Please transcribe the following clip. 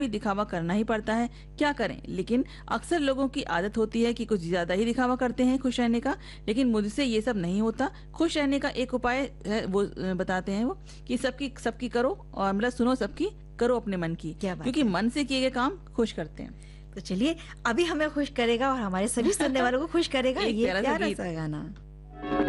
भी दिखावा करना ही पड़ता है, क्या करें। लेकिन अक्सर लोगों की आदत होती है कि कुछ ज्यादा ही दिखावा करते हैं खुश रहने का। लेकिन मुझसे ये सब नहीं होता। खुश रहने का एक उपाय है, वो बताते हैं वो, कि सबकी सबकी करो, और मतलब सुनो सबकी, करो अपने मन की, क्या बात क्योंकि है। मन से किए गए काम खुश करते हैं। तो चलिए, अभी हमें खुश करेगा और हमारे सभी सुनने वालों को खुश करेगा एक ये प्यारा सा प्यारा गीत। सा गाना।